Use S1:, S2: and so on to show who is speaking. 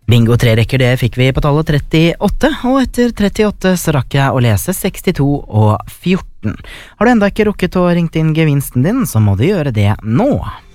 S1: Bingo 3-rekker det fikk vi på tallet 38, og etter 38 så rakk jeg å lese 62 og 14. Har du enda ikke rukket å ringt inn gevinsten din, så må du gjøre det nå.